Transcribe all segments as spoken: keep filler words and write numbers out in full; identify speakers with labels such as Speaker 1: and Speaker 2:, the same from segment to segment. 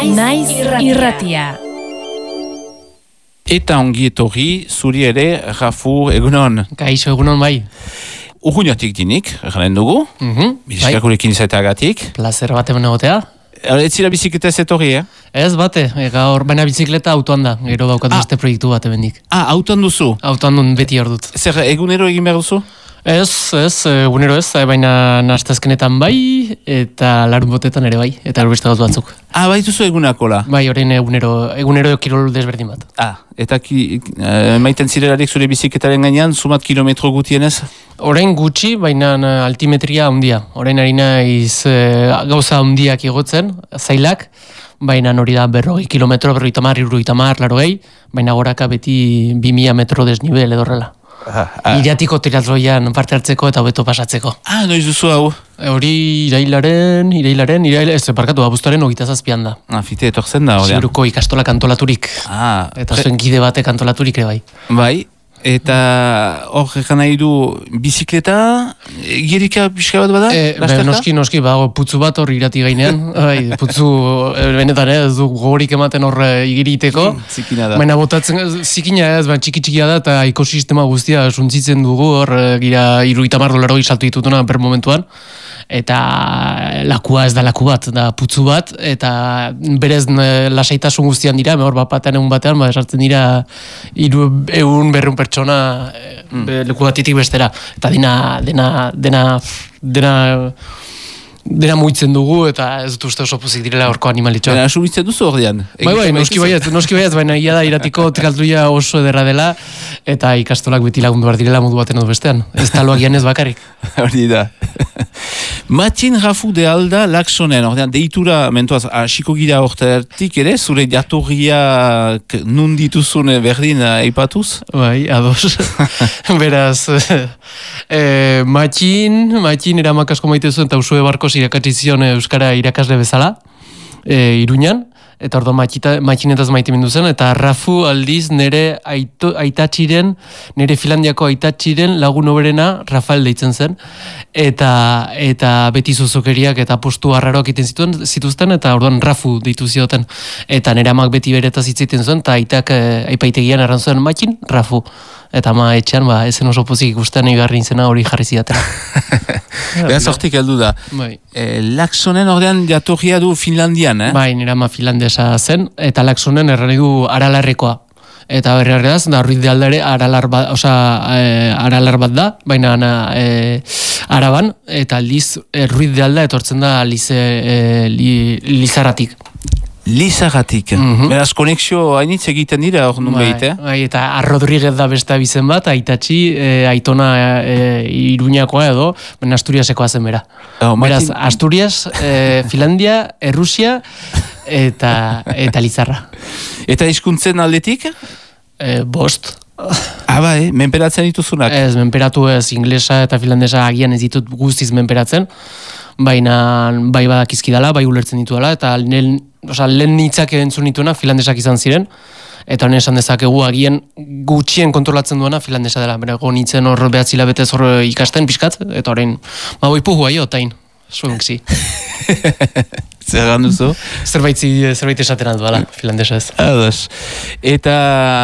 Speaker 1: Naiz, Naiz irratia.
Speaker 2: Eta ongi etorri, zuri ere, Rafu, egunon.
Speaker 3: Kaixo, egunon bai.
Speaker 2: Urruñotik dinik, garen dugu.
Speaker 3: Mm-hmm,
Speaker 2: Bizkakurekin izateagatik.
Speaker 3: Plazer bat eman egotea.
Speaker 2: Ez zira bizikleta ez etorri, eh?
Speaker 3: Ez bate, gaur baina bizikleta autoan da. Gero daukat
Speaker 2: ah.
Speaker 3: beste proiektu bat ebendik.
Speaker 2: Ah, autoan duzu?
Speaker 3: Autoan duen beti hor dut.
Speaker 2: Zer, egunero egin behar duzu?
Speaker 3: Ez, ez, egunero ez, baina nastazkenetan bai, eta larun botetan ere bai, eta beste gautu batzuk.
Speaker 2: Ah, bai duzu egunakola?
Speaker 3: Bai, orain egunero, egunero kirol desberdin bat.
Speaker 2: Ah, eta ki, uh, maiten zirelarik zure bizikletaren gainean, sumat kilometro gutienez?
Speaker 3: Orain gutxi, baina altimetria handia. Orain ari naiz gauza handiak igotzen, zailak, baina hori da berrogei kilometro, berrogei tamar, irurogei tamar, larogei, baina goraka beti bi mila metro desnivel edorrela. Ah, ah. Iriatiko triatloian parte hartzeko eta hobeto pasatzeko.
Speaker 2: Ah, noiz duzu hau?
Speaker 3: Hori irailaren, irailaren, irailaren, ez, parkatu, abuztuaren hogeita zazpian da.
Speaker 2: Ah, fite etortzen da, hori.
Speaker 3: Ziburuko ikastolak antolaturik.
Speaker 2: Ah.
Speaker 3: Eta zuen kide batek antolaturik ere bai.
Speaker 2: Bai. Eta hor ekan nahi du bizikleta, gerika pixka bat bada?
Speaker 3: E, be, noski, noski, bago putzu bat hor irati gainean, bai, putzu benetan ez du gogorik ematen hor igiriteko.
Speaker 2: Zikina da.
Speaker 3: Baina botatzen, zikina ez, baina txiki txikia da eta ekosistema guztia suntzitzen dugu hor gira iruita mar dolaroi saltu ditutuna per momentuan. Eta lakua ez da laku bat, da putzu bat, eta berez lasaitasun guztian dira, hor bat batean egun batean, ba, esartzen dira iru egun berreun pertsona mm. leku batitik bestera. Eta dena, dena, dena, dena, dena muitzen dugu, eta ez dut uste oso pozik direla horko animalitxoa.
Speaker 2: Baina asumitzen duzu ordean?
Speaker 3: Bai, bai, noski baiat, noski baiat, baina ia da iratiko triatloia oso ederra dela, eta ikastolak beti lagundu behar direla modu baten edo bestean. Ez taloagian ez bakarrik.
Speaker 2: Hori da. Matin Rafu de Alda Laksonen, ordean, deitura mentuaz, asiko gira horretik ere, zure jatorria nun dituzune berdin aipatuz?
Speaker 3: Bai, ados. Beraz, e, Matin, Matin eramak asko maite zuen, eta usue barkos irakatzi zion euskara irakasle bezala, e, Iruñan, eta ordo Matinetaz maite mindu zen, eta Rafu aldiz nire aito, aitatxiren, nire Finlandiako aitatxiren lagun oberena Rafael deitzen zen, eta eta beti zuzokeriak eta postu arraroak iten zituen, zituzten, eta orduan Rafu deitu zioten, eta nire amak beti beretaz hitzaiten zuen, eta aitak eh, aipaitegian erran zuen Matin, Rafu. Eta ma etxean, ba, ezen oso pozik ikusten igarri izena hori jarri zidatela.
Speaker 2: Beraz hortik heldu da.
Speaker 3: Bai.
Speaker 2: E, Laksonen ordean jatorria du Finlandian, eh?
Speaker 3: Bai, nire ama finlandesa zen, eta Laksonen erran du aralarrekoa. Eta berreaz, da Ruiz de Alda ere aralar bat, oza, e, aralar bat da, baina e, araban, eta aldiz e, Ruiz de Alda etortzen da lize, e, li, Lizaratik.
Speaker 2: Lizagatik. Mm-hmm. Beraz, konexio hainitz egiten dira hor nun behit, eh?
Speaker 3: Bai, eta Rodriguez da beste abizen bat, aitatxi, e, aitona e, Iruñakoa edo, baina Asturiasekoa zen bera. Oh, Beraz, Martin... Asturias, e, Finlandia, Errusia, eta, eta Lizarra.
Speaker 2: Eta hizkuntzen aldetik?
Speaker 3: E, bost.
Speaker 2: Ah, bai, menperatzen dituzunak? Ez,
Speaker 3: menperatu ez, inglesa eta finlandesa agian ez ditut guztiz menperatzen, baina bai badakizkidala, bai ulertzen ditudala, eta lehen, oza, lehen nitzak entzun dituena finlandesak izan ziren, eta honen esan dezakegu agian gutxien kontrolatzen duena finlandesa dela, bera nitzen hor behatzila betez hor ikasten pixkat, eta horrein, ba boi puhua jo, tain, suengzi.
Speaker 2: Zer ganduzu?
Speaker 3: Zerbait, zerbait esaten alduala, finlandesa ez.
Speaker 2: Ados. Eta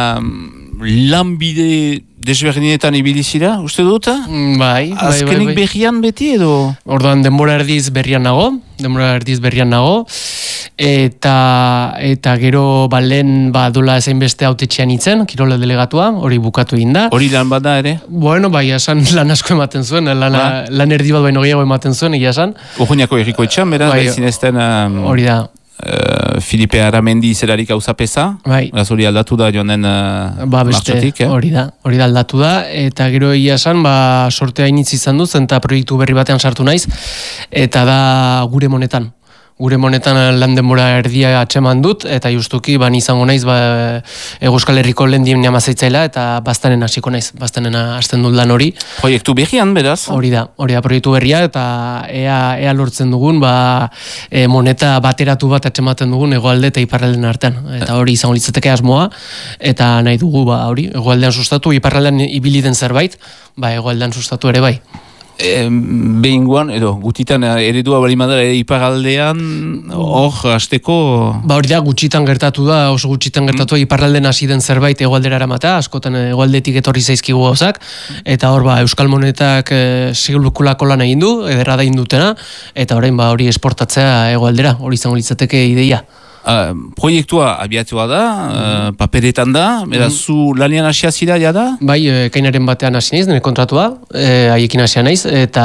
Speaker 2: lanbide desberdinetan ibilizira, uste dut?
Speaker 3: Bai, bai,
Speaker 2: azkenik
Speaker 3: bai, bai.
Speaker 2: Berrian beti edo?
Speaker 3: Orduan denbora erdiz berrian nago, denbora erdiz berrian nago, eta eta gero balen badula ezein beste autetxean itzen, kirola delegatua, hori bukatu egin da.
Speaker 2: Hori lan bada ere?
Speaker 3: Bueno, bai, esan lan asko ematen zuen, lan, ba? lan erdi bat baino gehiago ematen zuen, egia esan.
Speaker 2: Urruñako erriko etxan, beraz, bai, zinezten... Um...
Speaker 3: Hori da.
Speaker 2: Uh, Filipe Aramendi zelarik hauzapeza,
Speaker 3: bai.
Speaker 2: Hori aldatu da joanen uh,
Speaker 3: ba, beste, martxotik, eh? Hori da, hori da aldatu da, eta gero egia esan, ba, sortea initz izan duz, eta proiektu berri batean sartu naiz, eta da gure monetan. Gure monetan lan denbora erdia atxeman dut, eta justuki ban izango naiz ba, Euskal Herriko lehen dien amazaitzaila, eta baztanen hasiko naiz, baztanen hasten dut lan hori.
Speaker 2: Proiektu berrian, beraz?
Speaker 3: Hori da, hori da proiektu berria, eta ea, ea lortzen dugun, ba, e, moneta bateratu bat atxematen dugun hegoalde eta iparralden artean. Eta hori izango litzateke asmoa, eta nahi dugu, ba, hori, hegoaldean sustatu, iparraldean ibili den zerbait, ba, hegoaldean sustatu ere bai.
Speaker 2: behinguan, edo, gutitan eredua balimadara iparaldean, hor, hasteko...
Speaker 3: Ba hori da, gutxitan gertatu da, oso gutxitan gertatu da, iparralden hasi den zerbait egoaldera eramata, askotan egoaldetik etorri zaizkigu gauzak, eta hor, ba, Euskal Monetak e, segulukulako lan egin du, ederra da indutena, eta orain, ba, hori esportatzea egoaldera, hori izango litzateke ideia.
Speaker 2: Uh, proiektua abiatua da, uh, paperetan da, beraz, mm. zu lanian hasia zira, ja da?
Speaker 3: Bai, e, kainaren batean hasi naiz, nire kontratua, e, haiekin hasia naiz, eta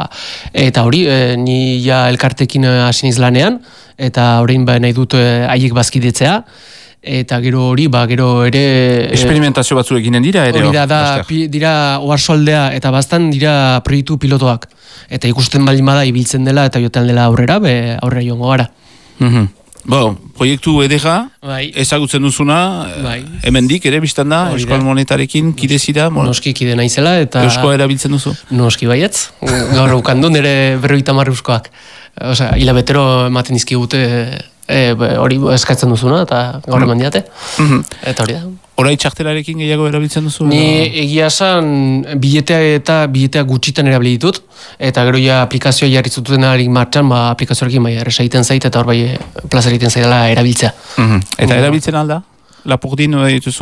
Speaker 3: eta hori, e, ni ja elkartekin hasi naiz lanean, eta orain ba, nahi dut haiek bazkidetzea, eta gero hori, ba, gero ere...
Speaker 2: Experimentazio batzuk eginen dira, ere?
Speaker 3: Hori da, da pi, dira oarsoaldea, eta bastan dira proiektu pilotoak, eta ikusten baldin bada ibiltzen dela, eta jotan dela aurrera, be, aurrera joango gara.
Speaker 2: Mhm. Bo, proiektu edera,
Speaker 3: bai.
Speaker 2: Ezagutzen duzuna, bai. Hemendik ere biztan da, Euskal Monetarekin kide zira?
Speaker 3: Noski kide naizela, eta...
Speaker 2: Euskoa erabiltzen duzu?
Speaker 3: Noski baietz, gaur ukandu nire berroita marra euskoak. Osa, hilabetero ematen dizkigute hori e, eskatzen duzuna, eta gaur eman diate, mm-hmm. Eta hori da.
Speaker 2: Horai txartelarekin gehiago erabiltzen duzu?
Speaker 3: Ni egia esan biletea eta biletea gutxitan erabili ditut, eta gero ja aplikazioa jarri zututen harik martxan, ba, aplikazioarekin bai erresaiten zait, eta hor bai plaza egiten zaidala erabiltzea.
Speaker 2: Mm-hmm. Eta mm-hmm. erabiltzen alda? Lapurdin dituzu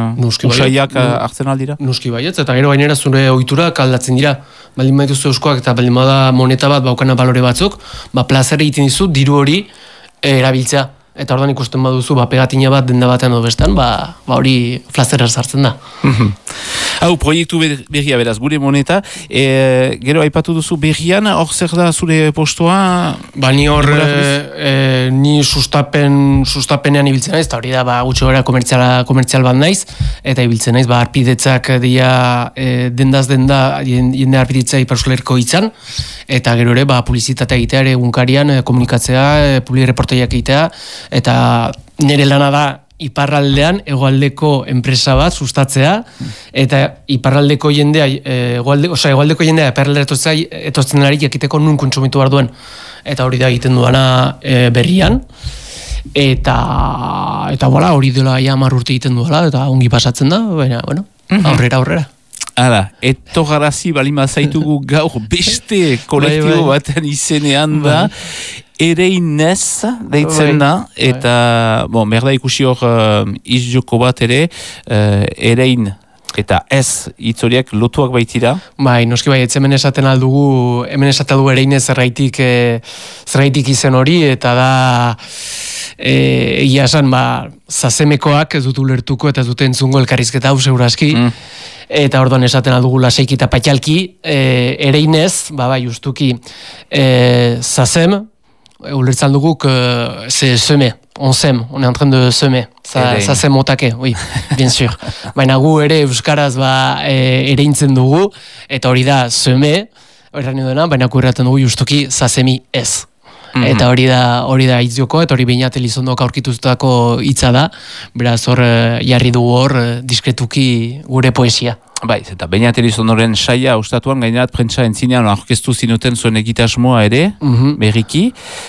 Speaker 2: usaiak hartzen aldira?
Speaker 3: Nuski baietz, eta gero gainera zure ohiturak aldatzen dira. Baldin baituzu euskoak eta baldin bada moneta bat baukana balore batzuk, ba plaza egiten dizu diru hori erabiltzea. Eta ordan ikusten baduzu, ba, pegatina bat denda batean edo bestan, ba, ba hori flazera sartzen da.
Speaker 2: Hau, proiektu berria beraz, gure moneta, e, gero aipatu duzu berrian, hor zer da zure postoa?
Speaker 3: Ba, ni hor, e, e, ni sustapen, sustapenean ibiltzen naiz, eta hori da, ba, gutxo gara komertzial bat naiz, eta ibiltzen naiz, ba, arpidetzak dira e, dendaz denda, jende arpidetza iparuskolerko hitzan, eta gero ere, ba, publizitatea egitea, ere egunkarian, e, komunikatzea, e, publi reportaiak egitea, eta nire lana da iparraldean hegoaldeko enpresa bat sustatzea, eta iparraldeko jendea, egoalde, osea, hegoaldeko jendea iparraldera etortzen delarik jakiteko nun kontsumitu behar duen. Eta hori da egiten duana e, berrian, eta eta bola, hori dela ja hamar urte egiten duela, eta ongi pasatzen da, baina, bueno, aurrera, aurrera.
Speaker 2: Hala, eto garazi balima zaitugu gaur beste kolektibo baten izenean da, Ereinez deitzen da, eta, bon, berda ikusi hor uh, izjoko bat ere, uh, erein eta ez hitzoriak lotuak baitira.
Speaker 3: Bai, noski bai, hemen esaten aldugu, hemen esaten aldugu ereinez zerraitik, e, zerraitik izen hori, eta da, egia esan, ba, zazemekoak ez dut ulertuko eta ez dute entzungo elkarrizketa hau seguraski, mm. Eta orduan esaten aldugu laseiki eta patxalki, e, ereinez, ba, bai, justuki, e, zazem, ulertzan duguk, uh, se seme, on sem, on est en train de semer, ça, ça sem motake, oui, bien sûr. Baina gu ere euskaraz ba, e, ereintzen dugu, eta hori da seme, hori duena, baina gu erraten dugu justuki zazemi ez. Mm-hmm. Eta hori da hori da hitzioko, eta hori Beñat Elizondok aurkitutako hitza da, beraz hor jarri dugu hor diskretuki gure poesia.
Speaker 2: Bai, eta Beñat Elizondoren saia ostatuan gainerat prentsa entzinean aurkeztu zinuten zuen egitasmoa ere, mm-hmm. berriki,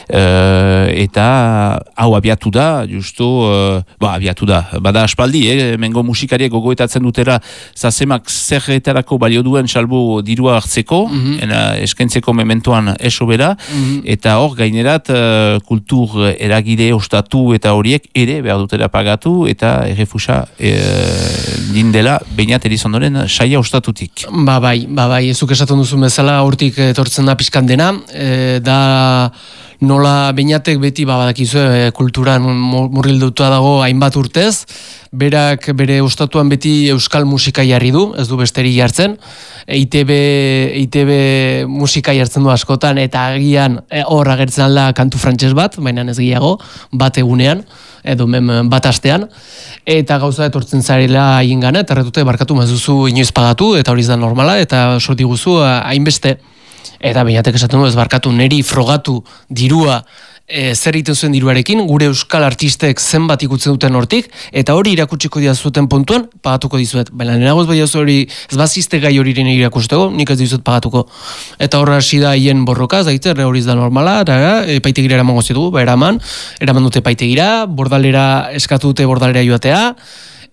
Speaker 2: uh, eta hau abiatu da, justu, uh, ba, abiatu da, bada aspaldi, eh? Mengo musikariek gogoetatzen dutera zazemak zerretarako balio duen salbu dirua hartzeko, mm-hmm. ena, eskentzeko mementoan esobera, mm-hmm. eta hor gainerat uh, kultur eragide ostatu eta horiek ere behar dutera pagatu, eta errefusa uh, dindela Beñat Elizondoren saia ostatutik.
Speaker 3: Ba bai, ba bai, ezuk esaten duzu bezala hortik etortzen da pizkan dena, e, da nola Beñatek beti ba badakizu e, kulturan murgilduta dago hainbat urtez, berak bere ostatuan beti euskal musika jarri du, ez du besterik jartzen, E I T B, E I T B musika jartzen du askotan, eta agian e, hor agertzen alda kantu frantses bat, baina ez gehiago, bat egunean, edo mem bat astean, eta gauza etortzen zarela haien gana, eta erretute barkatu mazuzu inoiz pagatu, eta hori da normala, eta sorti guzu hainbeste, eta Beñatek esaten du ez barkatu neri frogatu dirua, e, zer egiten zuen diruarekin, gure euskal artistek zenbat ikutzen duten hortik, eta hori irakutsiko diazuten puntuan, pagatuko dizuet. Baina nenagoz bai hori, ez bazizte gai hori irakusteko, nik ez dizuet pagatuko. Eta horra hasi da hien borroka, zaitzer, hori da normala, eta epaitegira eraman gozitu, ba, eraman, eraman dute epaitegira, bordalera eskatu dute bordalera joatea,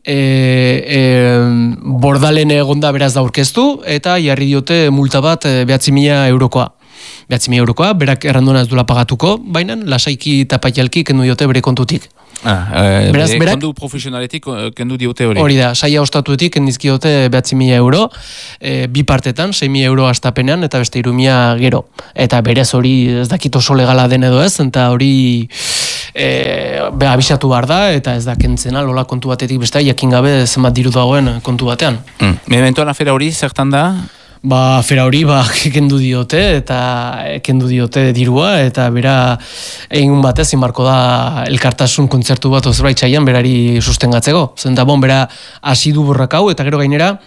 Speaker 3: e, e, bordalen egonda beraz da aurkeztu, eta jarri diote multa bat e, behatzi mila eurokoa. Behatzi mila eurokoa, berak errandona ez duela pagatuko, baina lasaiki eta paialki kendu diote bere kontutik.
Speaker 2: Ah, e,
Speaker 3: Beraz,
Speaker 2: bere
Speaker 3: berak-
Speaker 2: kondu profesionaletik kendu diote hori.
Speaker 3: Hori da, saia ostatuetik kendizkiote behatzi mila euro, e, bi partetan, sei mila euro astapenean, eta beste hiru mila gero. Eta berez hori ez dakit oso legala den edo ez, eta hori e, be, abisatu behar da, eta ez da kentzena, lola kontu batetik beste, jakin gabe zenbat diru dagoen kontu batean.
Speaker 2: Mm. Mementoan afera hori, zertan da?
Speaker 3: Ba, afera hori, ba, kendu diote, eta kendu diote dirua, eta bera egun batez, inbarko da elkartasun kontzertu bat ozbait txaian, berari sustengatzeko. Zen da, bon, bera hasi du borrakau, eta gero gainera,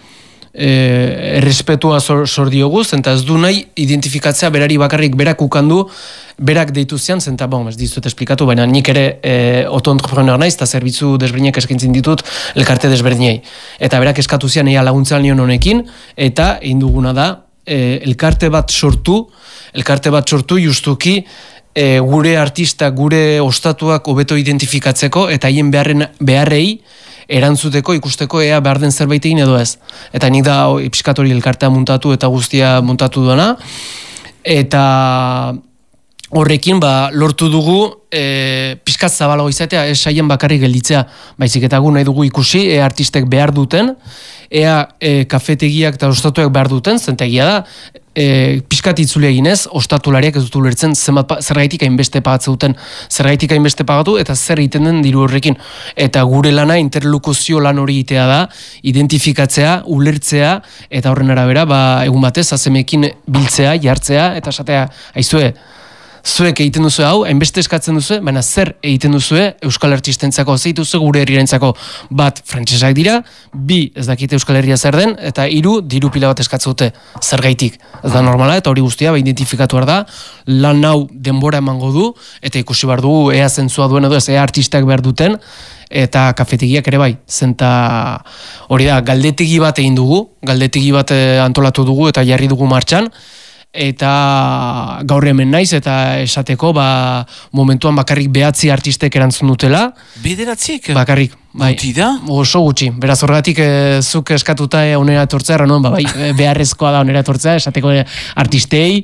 Speaker 3: e, errespetua zor, zor diogu, zenta ez du nahi identifikatzea berari bakarrik berak ukandu, berak deitu zian, zenta, bon, ez dizut esplikatu, baina nik ere e, auto-entrepreneur naiz, eta zerbitzu desberdinak eskaintzen ditut elkarte desberdinei. Eta berak eskatu zian ea laguntza nion honekin, eta egin duguna da, e, elkarte bat sortu, elkarte bat sortu justuki, e, gure artista, gure ostatuak hobeto identifikatzeko, eta haien beharren, beharrei, erantzuteko, ikusteko ea behar den zerbait egin edo ez. Eta nik da pixkatori elkartea muntatu eta guztia muntatu duena. Eta horrekin ba, lortu dugu e, pixkat zabalago izatea, ez saien bakarrik gelditzea. Baizik eta gu nahi dugu ikusi, ea artistek behar duten, ea e, kafetegiak eta ostatuak behar duten, zentegia da, e, pixkat itzule eginez, ostatulariak ez dut ulertzen zergaitik hainbeste pagatze duten, zergaitik hainbeste pagatu, eta zer egiten den diru horrekin. Eta gure lana, interlokuzio lan hori egitea da, identifikatzea, ulertzea, eta horren arabera, ba, egun batez, azemekin biltzea, jartzea, eta esatea, aizue, zuek egiten duzu hau, hainbeste eskatzen duzu, baina zer egiten duzue Euskal Artistentzako zeituzu gure herrirentzako bat frantsesak dira, bi ez dakite Euskal Herria zer den, eta hiru diru pila bat eskatzen dute zergaitik. Ez da normala, eta hori guztia ba, identifikatu behar da, lan hau denbora emango du, eta ikusi behar dugu ea zentzua duen edo ez, ea artistak behar duten, eta kafetegiak ere bai, zenta hori da, galdetegi bat egin dugu, galdetegi bat antolatu dugu eta jarri dugu martxan, eta gaur hemen naiz eta esateko ba, momentuan bakarrik behatzi artistek erantzun dutela.
Speaker 2: Bederatzik?
Speaker 3: Bakarrik. Bai,
Speaker 2: da?
Speaker 3: Oso gutxi. Beraz horregatik e, zuk eskatuta e, onera etortzea, erran ba, bai, beharrezkoa da onera etortzea, esateko e, artistei,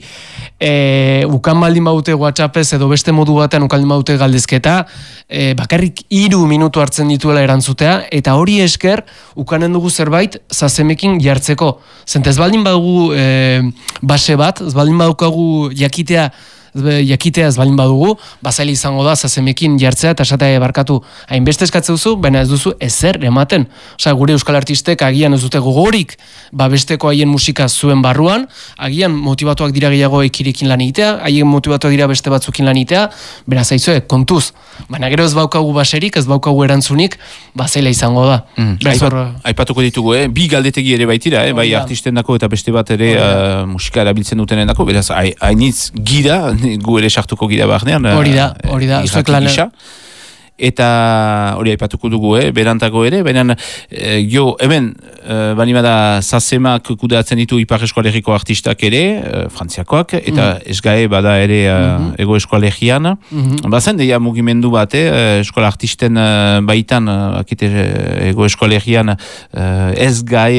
Speaker 3: e, ukan baldin baute WhatsAppez edo beste modu batean ukan baldin baute galdezketa, e, bakarrik hiru minutu hartzen dituela erantzutea, eta hori esker ukanen dugu zerbait zazemekin jartzeko. Zenta ez baldin badugu e, base bat, ez baldin badukagu jakitea, jakitea ez baldin badugu, bazaili izango da zazemekin jartzea eta esatea barkatu hainbeste eskatze duzu, baina ez duzu ezer ematen. Osea, gure euskal artistek agian ez dute gogorik babesteko haien musika zuen barruan, agian motibatuak dira gehiago ekirekin lan egitea, haien motibatuak dira beste batzukin lan egitea, beraz aizue, kontuz. Baina gero ez baukagu baserik, ez baukagu erantzunik, bazaila izango da.
Speaker 2: Mm. Aipat, aipatuko ditugu, eh? Bi galdetegi ere baitira, eh? Bai artisten dako eta beste bat ere uh, musika erabiltzen dutenen dako, beraz hainitz gira, gu ere sartuko gira barnean.
Speaker 3: Hori da, hori da. Zuek lan...
Speaker 2: Eta hori aipatuko dugu, eh? Berantako ere, baina eh, jo, hemen, eh, banima da Zazemak kudeatzen ditu Ipar Eskualerriko artistak ere, eh, frantziakoak, eta mm. esgae bada ere eh, mm-hmm. Ego Eskualerrian. Mm-hmm. Bazen, deia mugimendu bat, eh? Eskola artisten eh, baitan, akite eh, Ego Eskualerrian eh, esgae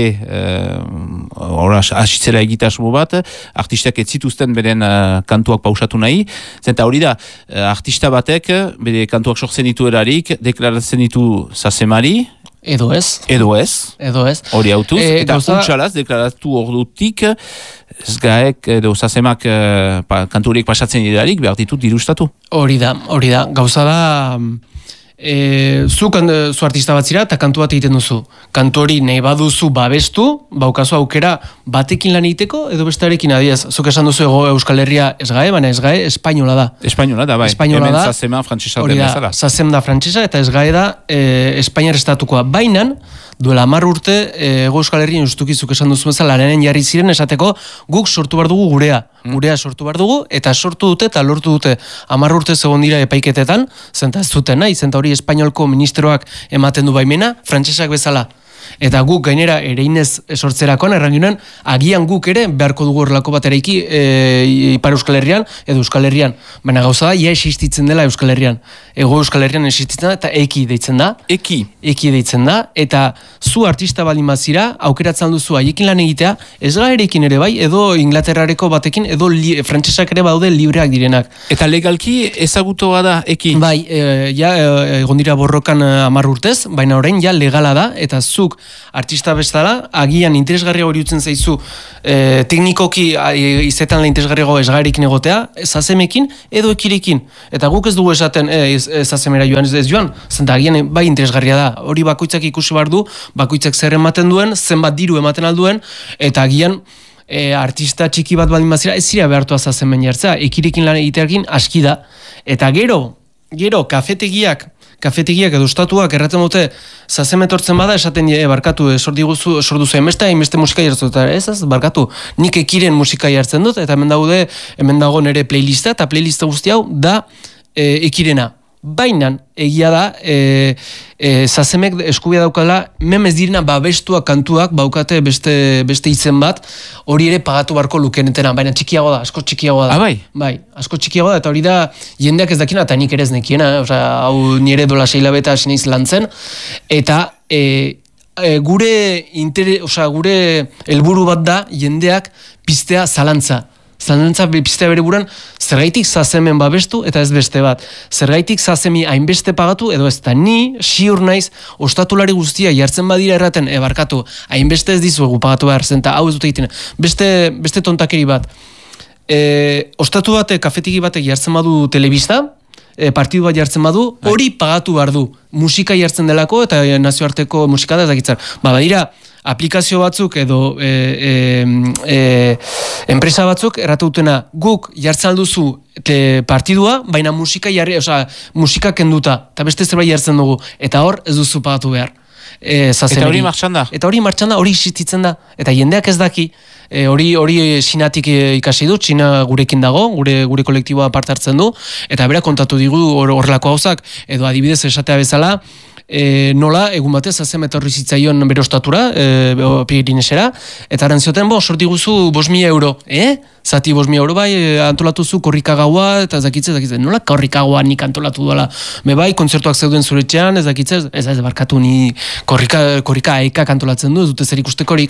Speaker 2: hori eh, asitzela egitasmo bat, artistak ez zituzten beren eh, kantuak pausatu nahi, zenta hori da, eh, artista batek, bere kantuak sortzen ditu erarik, deklaratzen ditu Zazemari,
Speaker 3: edo ez.
Speaker 2: Edo ez.
Speaker 3: Edo ez.
Speaker 2: Hori hautuz,
Speaker 3: e,
Speaker 2: eta
Speaker 3: gauza...
Speaker 2: utxalaz deklaratu ordutik, Zgaek edo Zazemak uh, pa, kanturiek pasatzen dirarik, behar ditut dirustatu.
Speaker 3: Hori da, hori da. Gauza da... E, zu, kan, zu artista bat zira eta kantu bat egiten duzu. Kantu hori nahi baduzu babestu, baukazu aukera batekin lan egiteko edo bestarekin adiaz. Zuk esan duzu ego Euskal Herria esgae, baina esgae espainola da.
Speaker 2: Espainola da, bai.
Speaker 3: Espainola
Speaker 2: hemen
Speaker 3: da.
Speaker 2: Zazema frantzesa
Speaker 3: den bezala. Zazem da frantzesa eta esgae da e, Espainiar estatukoa. Bainan, duela hamar urte e, ego Euskal Herrien ustukizuk esan duzu bezala lanen jarri ziren esateko guk sortu behar dugu gurea. Gurea sortu behar dugu eta sortu dute eta lortu dute hamar urte zegoen dira epaiketetan, zenta ez zuten nahi, zenta hori espainolko ministroak ematen du baimena, frantsesak bezala. Eta guk gainera ereinez sortzerakoan erranginen, agian guk ere beharko dugu horrelako bat eraiki e, Ipar Euskal Herrian edo Euskal Herrian. Baina gauza da, ja existitzen dela Euskal Herrian. Ego Euskal Herrian existitzen da eta eki deitzen da.
Speaker 2: Eki.
Speaker 3: Eki deitzen da. Eta zu artista baldin bazira, aukeratzen duzu haiekin lan egitea, ez gaerekin ere bai, edo Inglaterrareko batekin, edo li, frantsesak ere baude libreak direnak.
Speaker 2: Eta legalki ezagutoa da eki?
Speaker 3: Bai, e, ja, egon dira borrokan hamar urtez, baina orain ja legala da, eta zuk artista bezala, agian interesgarria hori utzen zaizu, e, teknikoki izetan la interesgarriago esgarekin egotea, zazemekin edo ekirekin. Eta guk ez dugu esaten e, zazemera joan ez, ez joan, zenta agian bai interesgarria da. Hori bakoitzak ikusi behar du, bakoitzak zer ematen duen, zenbat diru ematen alduen, eta agian e, artista txiki bat baldin bazira, ez zira behartua zazemen jartzea, ekirekin lan egiteakin aski da. Eta gero, gero, kafetegiak, kafetegiak edo estatuak erraten dute zazemetortzen bada, esaten e, barkatu, esor diguzu, esor duzu emeste, hainbeste musika jartzen dut, ez ez, barkatu, nik ekiren musika jartzen dut, eta hemen daude, hemen dago nere playlista, eta playlista guzti hau da e, ekirena. Bainan, egia da, e, e, zazemek eskubia daukala, memez direna babestua kantuak baukate beste, beste izen bat, hori ere pagatu barko lukenetena, baina txikiago da, asko txikiago da.
Speaker 2: Ah, bai?
Speaker 3: Bai, asko txikiago da, eta hori da, jendeak ez dakina, eta nik ere ez nekiena, osea, hau nire dola seilabeta hasi naiz lantzen, eta e, e, gure, inter, osea, gure helburu bat da, jendeak piztea zalantza. Zalantza piztea bere buran, zergaitik zazemen babestu eta ez beste bat. Zergaitik zazemi hainbeste pagatu edo ez da ni, siur naiz, ostatulari guztia jartzen badira erraten, ebarkatu, hainbeste ez dizuegu pagatu behar zen, eta hau ez dut egiten. Beste, beste tontakeri bat. E, ostatu batek, kafetiki batek jartzen badu telebista, e, partidu bat jartzen badu, hori pagatu behar du. Musika jartzen delako eta nazioarteko musika da ez dakitzar. Ba, badira, aplikazio batzuk edo e, e, e, enpresa batzuk erratu dutena, guk jartzen alduzu te partidua, baina musika jarri, osea, musika kenduta, eta beste zerbait jartzen dugu, eta hor ez duzu pagatu behar. E,
Speaker 2: eta hori martxan da?
Speaker 3: Eta hori martxan da, hori existitzen da, eta jendeak ez daki, e, hori hori Xinatik ikasi du, Xina gurekin dago, gure gure kolektiboa parte hartzen du, eta bera kontatu digu horrelako gauzak, edo adibidez esatea bezala, E, nola, egun batez, azem etorri zitzaion bere ostatura, e, Pirinesera, eta aran zioten, bo, sorti guzu bos mila euro, eh? Zati bos mila euro bai, antolatu zu korrika gaua, eta zakitze, zakitze, nola korrika gaua nik antolatu dola, me bai, kontzertuak zeuden zuretxean, ez zakitze, ez ez barkatu ni korrika, korrika aekak antolatzen du, ez dute zer ikustekorik.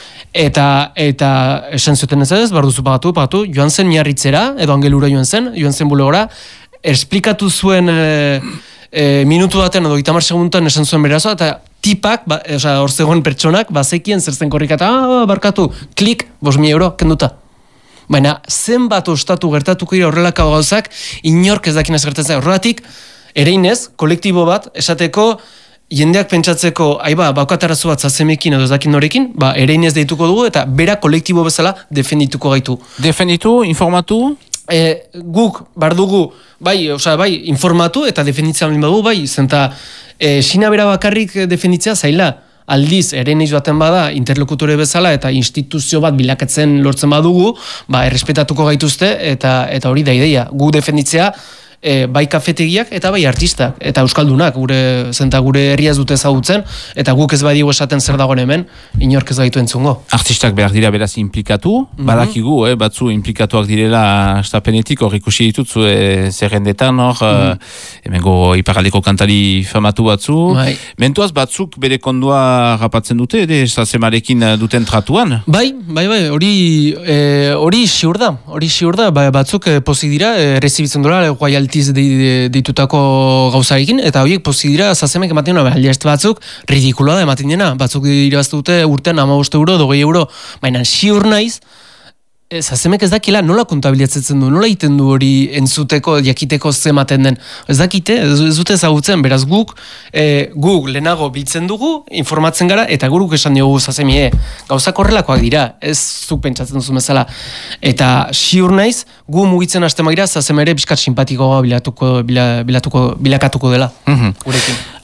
Speaker 3: Eta, eta esan zioten ez ez, barduzu pagatu, pagatu, joan zen miarritzera, edo angelura joan zen, joan zen bulegora, esplikatu zuen... E, E, minutu baten edo itamar segunduan esan zuen berazo, eta tipak, ba, oza, hor zegoen pertsonak, bazekien zertzen korrika, eta ah, barkatu, klik, bos mila euro, kenduta. Baina, zenbat ostatu gertatuko dira horrelako gauzak, inork ez dakin ez gertatzen. Horregatik, ereinez, kolektibo bat, esateko, jendeak pentsatzeko, aiba, baukatarazu bat zazemekin edo ez dakin norekin, ba, ereinez deituko dugu, eta bera kolektibo bezala defendituko gaitu.
Speaker 2: Defenditu, informatu?
Speaker 3: E, guk, bardugu, bai, osea, bai, informatu eta defenditzea badu, bai, zenta e, Xina bera bakarrik defenditzea zaila. Aldiz, eren eiz baten bada, interlokutore bezala eta instituzio bat bilakatzen lortzen badugu, ba, errespetatuko gaituzte eta eta hori da ideia. Gu defenditzea, e, bai kafetegiak eta bai artistak eta euskaldunak, gure zenta gure herria ez dute ezagutzen eta guk ez badigu esaten zer dagoen hemen, inork ez gaitu entzungo.
Speaker 2: Artistak behar dira beraz implikatu, mm-hmm. Badakigu, eh, batzu implikatuak direla estapenetik, hor ikusi ditutzu e, zerrendetan, hor, mm-hmm. uh, emengo iparaldeko kantari famatu batzu, bai. Mentuaz batzuk bere kondua rapatzen dute, ere, zazemarekin duten tratuan?
Speaker 3: Bai, bai, bai, hori e, hori siur da, hori siur da, ba, batzuk e, pozik dira, e, rezibitzen dura, guai deitutako gauzarekin, eta horiek pozik dira zazemek ematen dena, aliast batzuk ridikuloa da ematen dena, batzuk irabaztu dute urtean hamabost euro, dogei euro, baina siur naiz, e, zazemek ez dakila nola kontabiliatzen du, nola egiten du hori entzuteko, jakiteko zematen den, ez dakite, ez, ez dute ezagutzen, beraz guk, e, guk lehenago biltzen dugu, informatzen gara, eta guruk esan diogu zazemi, e, gauzak horrelakoak dira, ez zuk pentsatzen duzu bezala, eta siur naiz, gu mugitzen hasten magira, zazem ere bizkat simpatikoa bilatuko, bila, bilatuko, bilakatuko dela, mm-hmm. Gurekin.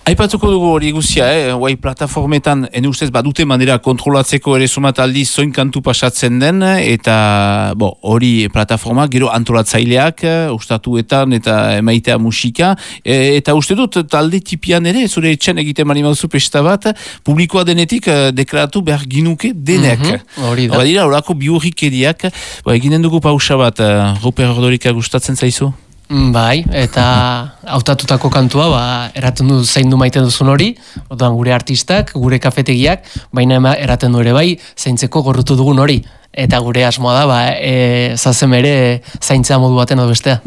Speaker 2: Aipatuko dugu hori guzia, eh? Guai plataformetan, ene ustez, badute manera kontrolatzeko ere sumat aldiz zoin kantu pasatzen den, eta bo, hori plataforma, gero antolatzaileak, ustatuetan eta emaitea musika, e, eta uste dut talde tipian ere, zure etxen egiten mani mauzu pesta bat, publikoa denetik deklaratu behar ginuke denek.
Speaker 3: Mm-hmm, hori da.
Speaker 2: Hora dira, horako biurrikeriak, bo, eginen dugu pausa bat, Ruper Ordorika gustatzen zaizu?
Speaker 3: Bai, eta hautatutako kantua, ba, eraten du zein du maiten duzun hori, otan gure artistak, gure kafetegiak, baina ema eraten du ere bai, zaintzeko gorrutu dugun hori. Eta gure asmoa da, ba, e, zazem ere zaintzea modu baten edo bestea.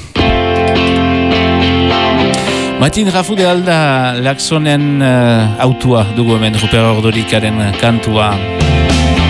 Speaker 2: Matin Rafude Alda Laxonen uh, autua dugu hemen Ruper Ordorikaren kantua.